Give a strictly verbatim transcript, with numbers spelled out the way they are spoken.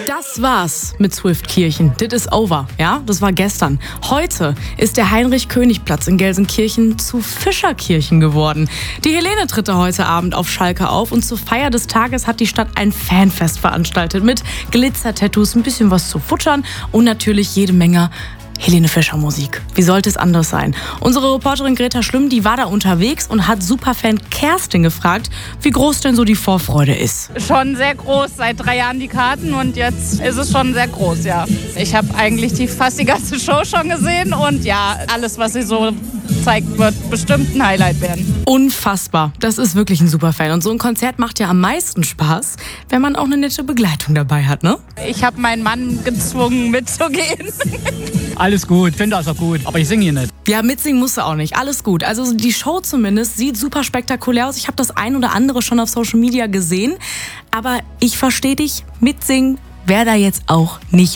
Das war's mit Zwiftkirchen. Das ist over, ja? Das war gestern. Heute ist der Heinrich-König-Platz in Gelsenkirchen zu Fischerkirchen geworden. Die Helene tritt da heute Abend auf Schalke auf und zur Feier des Tages hat die Stadt ein Fanfest veranstaltet mit Glitzer-Tattoos, ein bisschen was zu futtern und natürlich jede Menge Helene Fischer Musik. Wie sollte es anders sein? Unsere Reporterin Greta Schlüm, die war da unterwegs und hat Superfan Kerstin gefragt, wie groß denn so die Vorfreude ist. Schon sehr groß, seit drei Jahren die Karten und jetzt ist es schon sehr groß, ja. Ich habe eigentlich die, fast die ganze Show schon gesehen und ja, alles, was sie so zeigt, wird bestimmt ein Highlight werden. Unfassbar, das ist wirklich ein Superfan und so ein Konzert macht ja am meisten Spaß, wenn man auch eine nette Begleitung dabei hat, ne? Ich habe meinen Mann gezwungen mitzugehen. Alles gut, finde das auch gut, aber ich singe hier nicht. Ja, mitsingen musst du auch nicht, alles gut. Also die Show zumindest sieht super spektakulär aus. Ich habe das ein oder andere schon auf Social Media gesehen, aber ich verstehe dich, mitsingen wäre da jetzt auch nicht